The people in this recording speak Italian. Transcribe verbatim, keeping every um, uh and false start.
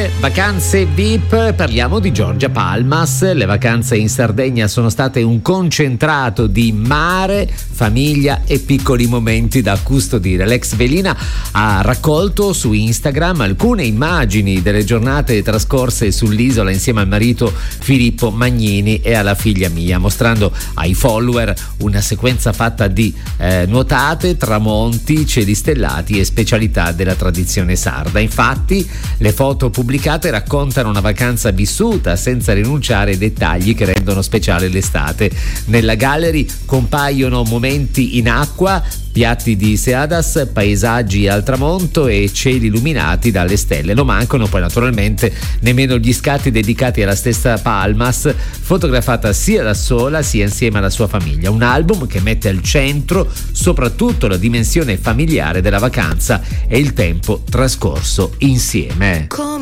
Vacanze, vacanze V I P, parliamo di Giorgia Palmas. Le vacanze in Sardegna sono state un concentrato di mare, famiglia e piccoli momenti da custodire. L'ex velina ha raccolto su Instagram alcune immagini delle giornate trascorse sull'isola insieme al marito Filippo Magnini e alla figlia Mia, mostrando ai follower una sequenza fatta di eh, nuotate, tramonti, cieli stellati e specialità della tradizione sarda. Infatti le foto pubblicate raccontano una vacanza vissuta senza rinunciare ai dettagli che rendono speciale l'estate. Nella gallery compaiono momenti in acqua, piatti di seadas, paesaggi al tramonto e cieli illuminati dalle stelle. Non mancano poi naturalmente nemmeno gli scatti dedicati alla stessa Palmas, fotografata sia da sola sia insieme alla sua famiglia. Un album che mette al centro soprattutto la dimensione familiare della vacanza e il tempo trascorso insieme.